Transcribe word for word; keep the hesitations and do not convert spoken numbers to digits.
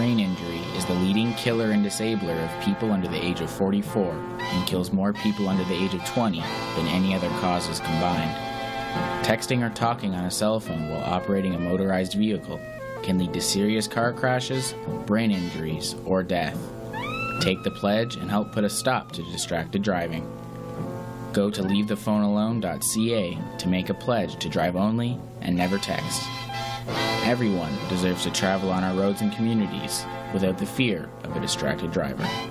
brain injury is the leading killer and disabler of people under the age of forty-four and kills more people under the age of twenty than any other causes combined. Texting or talking on a cell phone while operating a motorized vehicle can lead to serious car crashes, brain injuries, or death. Take the pledge and help put a stop to distracted driving. Go to leave the phone alone dot c a to make a pledge to drive only and never text. Everyone deserves to travel on our roads and communities without the fear of a distracted driver.